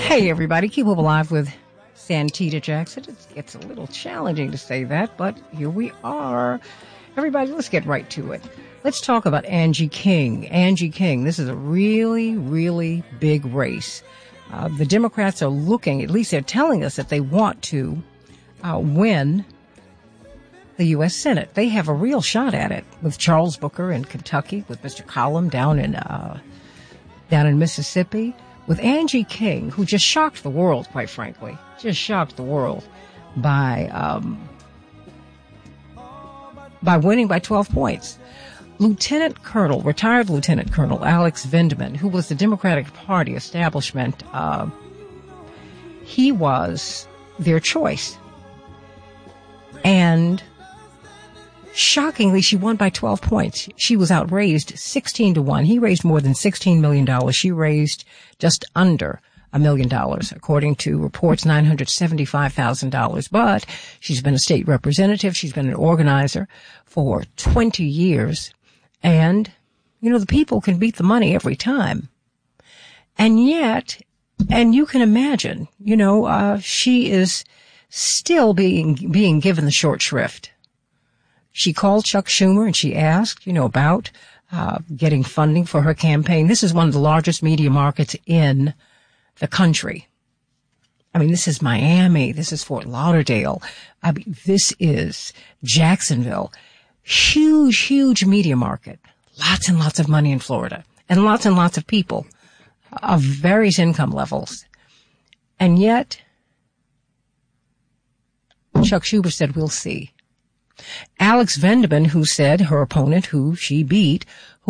Hey, everybody. Keep Hope Alive with Santita Jackson. It's a little challenging to say that, but here we are. Everybody, let's get right to it. Let's talk about Angie King. Angie King, this is a really, really big race. The Democrats are looking, at least they're telling us that they want to win the U.S. Senate. They have a real shot at it with Charles Booker in Kentucky, with Mr. Collum down in Mississippi, with Angie King, who just shocked the world, quite frankly, just shocked the world by winning by 12 points. Retired Lieutenant Colonel Alex Vindman, who was the Democratic Party establishment, he was their choice. And shockingly, she won by 12 points. She was outraised 16-1. He raised more than $16 million. She raised just under $1 million, according to reports, $975,000. But she's been a state representative. She's been an organizer for 20 years. And, the people can beat the money every time. And yet, and you can imagine, she is still being given the short shrift. She called Chuck Schumer and she asked, about getting funding for her campaign. This is one of the largest media markets in the country. I mean, this is Miami. This is Fort Lauderdale. I mean, this is Jacksonville. Huge, huge media market. Lots and lots of money in Florida. And lots of people of various income levels. And yet, Chuck Schumer said, we'll see. Alex Vindman, who said, her opponent, who she beat,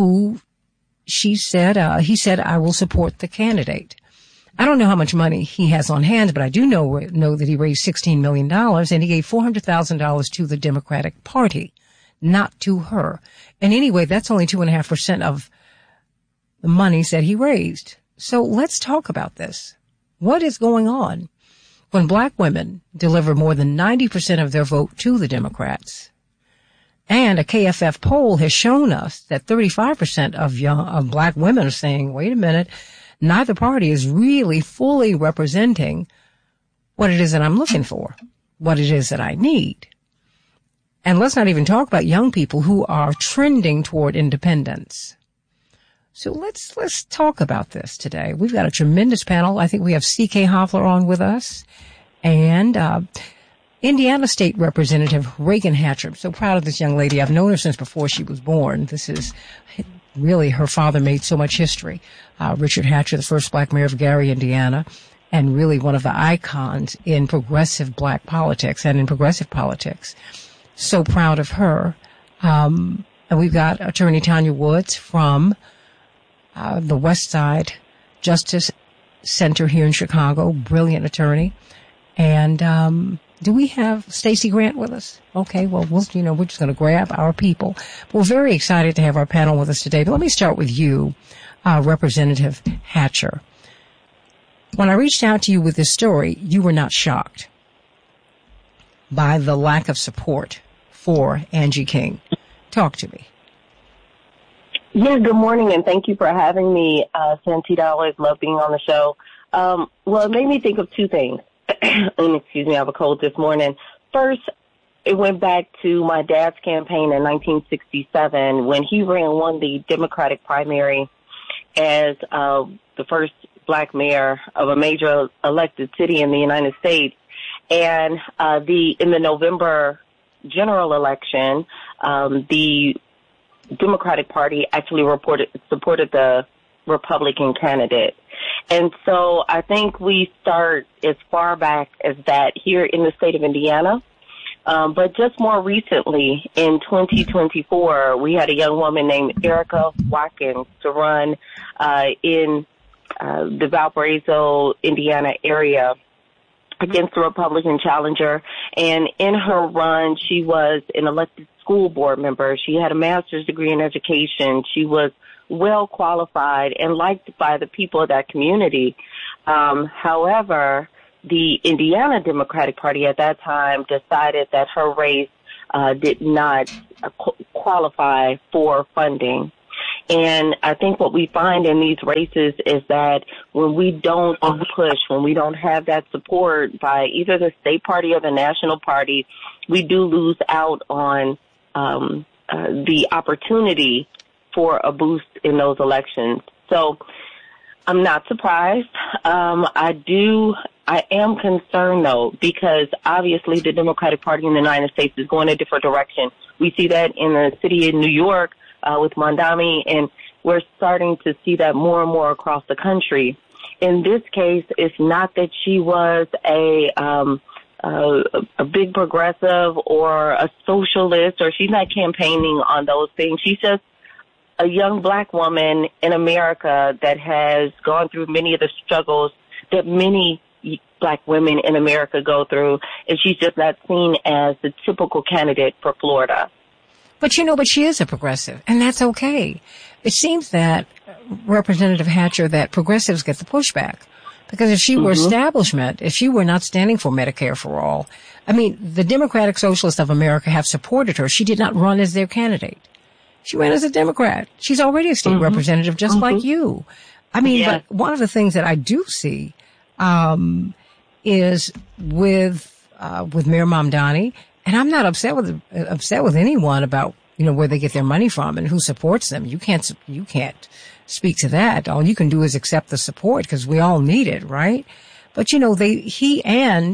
he said, I will support the candidate. I don't know how much money he has on hand, but I do know that he raised $16 million and he gave $400,000 to the Democratic Party, not to her. And anyway, that's only 2.5% of the monies that he raised. So let's talk about this. What is going on when black women deliver more than 90% of their vote to the Democrats? And a KFF poll has shown us that 35% of black women are saying, wait a minute, neither party is really fully representing what it is that I'm looking for, what it is that I need. And let's not even talk about young people who are trending toward independence. So let's talk about this today. We've got a tremendous panel. I think we have C.K. Hoffler on with us and Indiana State Representative Reagan Hatcher. I'm so proud of this young lady. I've known her since before she was born. This is really, her father made so much history. Richard Hatcher, the first black mayor of Gary, Indiana, and really one of the icons in progressive black politics and in progressive politics. So proud of her. And we've got Attorney Tanya Woods from the West Side Justice Center here in Chicago, brilliant attorney. And do we have Stacey Grant with us? Okay, well, we're just going to grab our people. We're very excited to have our panel with us today. But let me start with you, Representative Hatcher. When I reached out to you with this story, you were not shocked by the lack of support for Angie King. Talk to me. Yeah, good morning, and thank you for having me, Santita. I always love being on the show. Well, it made me think of two things. And excuse me, I have a cold this morning. First, it went back to my dad's campaign in 1967 when he won the Democratic primary as the first black mayor of a major elected city in the United States. And in the November general election, the Democratic Party actually supported the Republican candidate. And so I think we start as far back as that here in the state of Indiana. But just more recently, in 2024, we had a young woman named Erica Watkins to run in the Valparaiso, Indiana area against the Republican challenger. And in her run, she was an elected school board member. She had a master's degree in education. She was well qualified and liked by the people of that community. However, the Indiana Democratic Party at that time decided that her race did not qualify for funding. And I think what we find in these races is that when we don't push, when we don't have that support by either the state party or the national party, we do lose out on the opportunity for a boost in those elections. So I'm not surprised. I am concerned, though, because obviously the Democratic Party in the United States is going a different direction. We see that in the city of New York with Mamdani, and we're starting to see that more and more across the country. In this case, it's not that she was a big progressive or a socialist, or she's not campaigning on those things. She's just a young black woman in America that has gone through many of the struggles that many black women in America go through, and she's just not seen as the typical candidate for Florida. But she is a progressive, and that's okay. It seems that, Representative Hatcher, that progressives get the pushback. Because if she were establishment, if she were not standing for Medicare for all, I mean, the Democratic Socialists of America have supported her. She did not run as their candidate. She ran as a Democrat. She's already a state representative, just like you. I mean, but one of the things that I do see is with Mayor Mamdani, and I'm not upset with anyone about, where they get their money from and who supports them. You can't speak to that. All you can do is accept the support because we all need it, right? But he and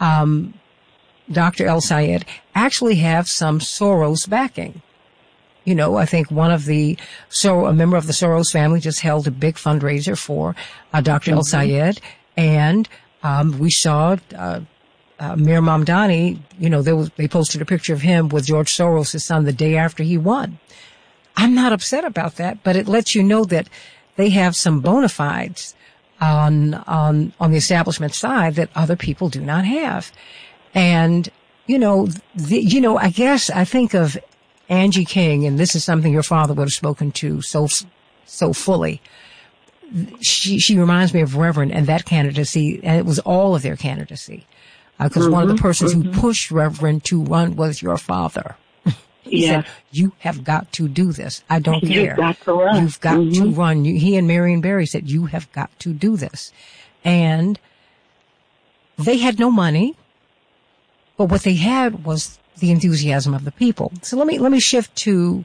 Dr. El Sayed actually have some Soros backing. I think a member of the Soros family just held a big fundraiser for Dr. El Sayed, and we saw Mayor Mamdani. They posted a picture of him with George Soros' son the day after he won. I'm not upset about that, but it lets you know that they have some bona fides on the establishment side that other people do not have. And, I guess I think of Angie King, and this is something your father would have spoken to so fully. She reminds me of Reverend and that candidacy, and it was all of their candidacy. Because one of the persons who pushed Reverend to run was your father. He said, you have got to do this. I don't care. You've got to run. You've got to run. He and Marion Barry said, you have got to do this. And they had no money, but what they had was the enthusiasm of the people. So let me shift to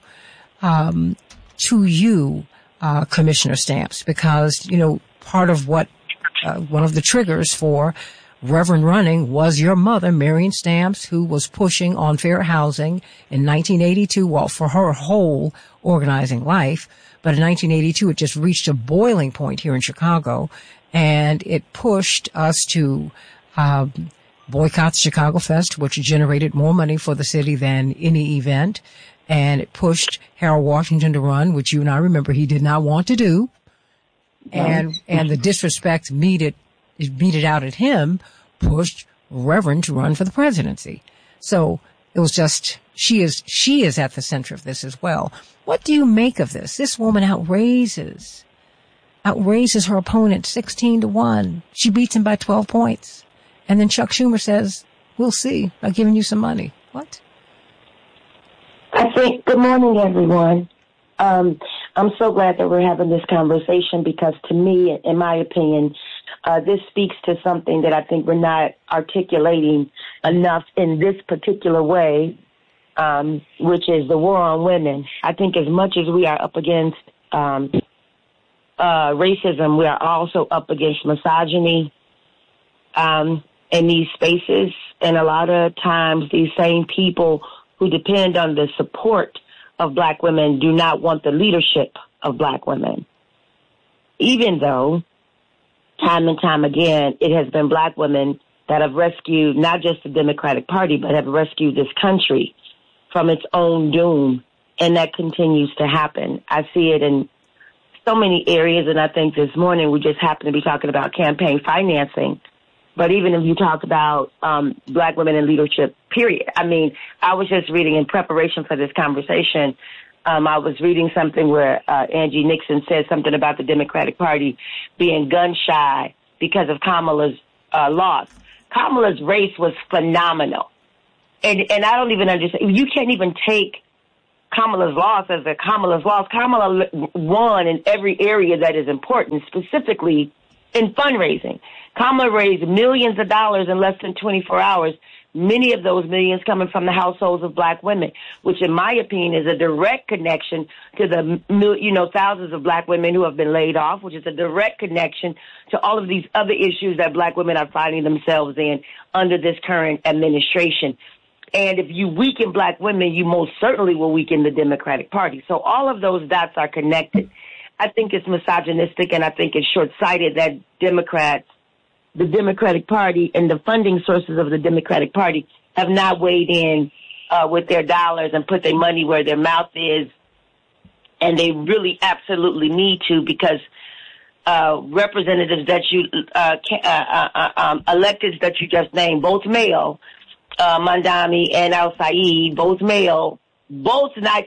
you, Commissioner Stamps, because, part of what, one of the triggers for Reverend running was your mother, Marion Stamps, who was pushing on fair housing in 1982, for her whole organizing life. But in 1982, it just reached a boiling point here in Chicago, and it pushed us to boycott the Chicago Fest, which generated more money for the city than any event. And it pushed Harold Washington to run, which you and I remember he did not want to do. And the disrespect meted out at him pushed Reverend to run for the presidency. So it was just, she is at the center of this as well. What do you make of this? This woman outraises her opponent 16-1. She beats him by 12 points. And then Chuck Schumer says, we'll see, by giving you some money. What? I think, good morning, everyone. I'm so glad that we're having this conversation because to me, in my opinion, this speaks to something that I think we're not articulating enough in this particular way, which is the war on women. I think as much as we are up against racism, we are also up against misogyny in these spaces. And a lot of times these same people who depend on the support of black women do not want the leadership of black women. Even though, time and time again, it has been black women that have rescued not just the Democratic Party, but have rescued this country from its own doom. And that continues to happen. I see it in so many areas, and I think this morning we just happen to be talking about campaign financing. But even if you talk about black women in leadership, period. I mean, I was just reading in preparation for this conversation. I was reading something where Angie Nixon said something about the Democratic Party being gun shy because of Kamala's loss. Kamala's race was phenomenal. And I don't even understand. You can't even take Kamala's loss as a Kamala's loss. Kamala won in every area that is important, specifically in fundraising. Kamala raised millions of dollars in less than 24 hours, many of those millions coming from the households of black women, which in my opinion is a direct connection to the, thousands of black women who have been laid off, which is a direct connection to all of these other issues that black women are finding themselves in under this current administration. And if you weaken black women, you most certainly will weaken the Democratic Party. So all of those dots are connected. I think it's misogynistic, and I think it's short-sighted that the Democratic Party and the funding sources of the Democratic Party have not weighed in with their dollars and put their money where their mouth is. And they really absolutely need to, because representatives that you electeds that you just named, both male, Mandami and Al-Said, both male, both not,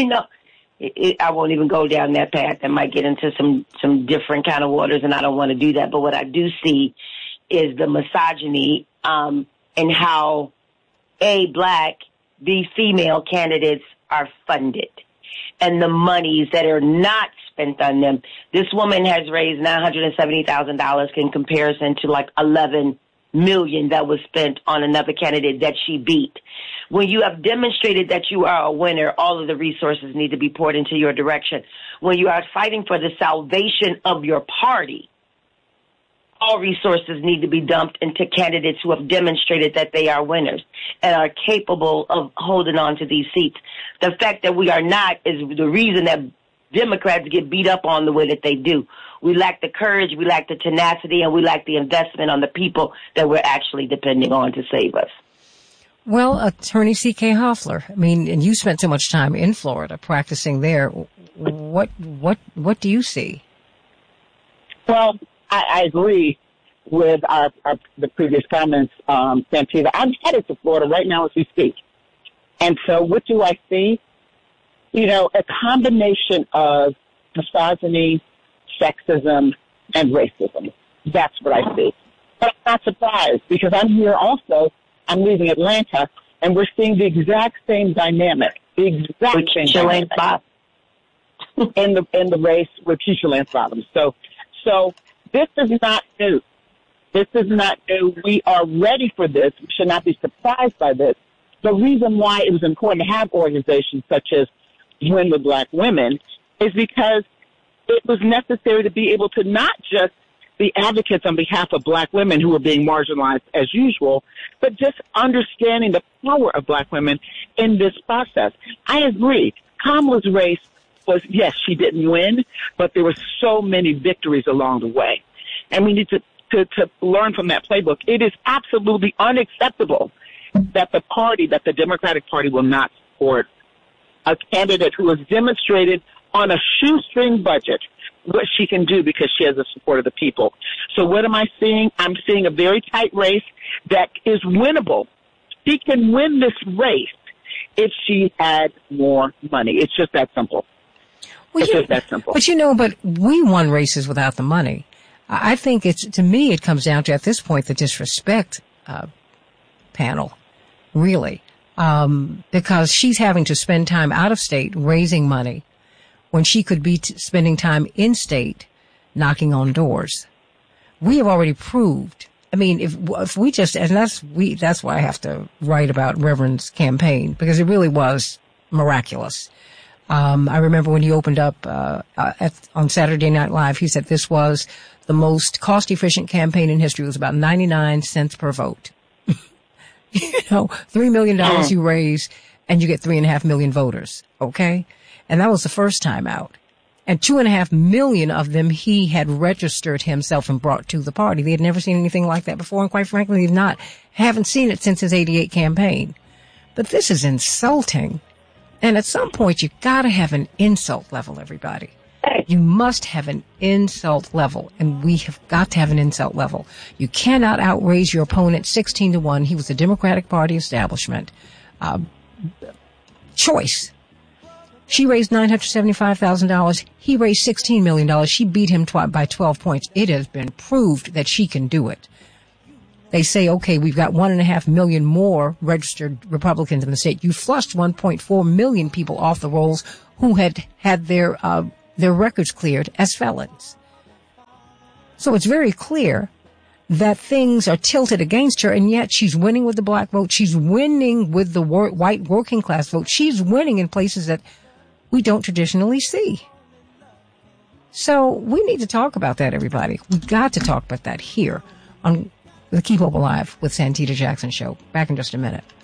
I won't even go down that path. I might get into some different kind of waters, and I don't want to do that. But what I do see is the misogyny and how black, B, female candidates are funded, and the monies that are not spent on them. This woman has raised $970,000 in comparison to like $11 million that was spent on another candidate that she beat. When you have demonstrated that you are a winner, all of the resources need to be poured into your direction. When you are fighting for the salvation of your party, all resources need to be dumped into candidates who have demonstrated that they are winners and are capable of holding on to these seats. The fact that we are not is the reason that Democrats get beat up on the way that they do. We lack the courage, we lack the tenacity, and we lack the investment on the people that we're actually depending on to save us. Well, Attorney C.K. Hoffler, and you spent so much time in Florida practicing there. What do you see? Well, I agree with the previous comments, Santita. I'm headed to Florida right now as we speak. And so what do I see? A combination of misogyny, sexism, and racism. That's what I see. But I'm not surprised, because I'm here also. I'm leaving Atlanta, and we're seeing the exact same dynamic. In the race with Keisha Lance Bottoms. So this is not new. This is not new. We are ready for this. We should not be surprised by this. The reason why it was important to have organizations such as Win with Black Women is because it was necessary to be able to not just be advocates on behalf of black women who were being marginalized as usual, but just understanding the power of black women in this process. I agree. Kamala's race was, yes, she didn't win, but there were so many victories along the way. And we need to learn from that playbook. It is absolutely unacceptable that the Democratic Party will not support a candidate who has demonstrated on a shoestring budget what she can do because she has the support of the people. So what am I seeing? I'm seeing a very tight race that is winnable. She can win this race if she had more money. It's just that simple. But we won races without the money. I think to me, it comes down to, at this point, the disrespect panel, really, because she's having to spend time out of state raising money when she could be spending time in state knocking on doors. We have already proved. If we just, and that's why I have to write about Reverend's campaign, because it really was miraculous. I remember when he opened up on Saturday Night Live, he said this was the most cost-efficient campaign in history. It was about 99 cents per vote. $3 million you raise, and you get 3.5 million voters. Okay, and that was the first time out. And 2.5 million of them he had registered himself and brought to the party. They had never seen anything like that before, and quite frankly, haven't seen it since his '88 campaign. But this is insulting. And at some point, you gotta have an insult level, everybody. You must have an insult level, and we have got to have an insult level. You cannot outraise your opponent 16-1. He was the Democratic Party establishment. Choice. She raised $975,000. He raised $16 million. She beat him by 12 points. It has been proved that she can do it. they say, okay, we've got 1.5 million more registered Republicans in the state. You flushed 1.4 million people off the rolls who had their records cleared as felons. So it's very clear that things are tilted against her, and yet she's winning with the black vote. She's winning with the white working class vote. She's winning in places that we don't traditionally see. So we need to talk about that, everybody. We've got to talk about that here on the Keep Hope Alive with Santita Jackson show. Back in just a minute.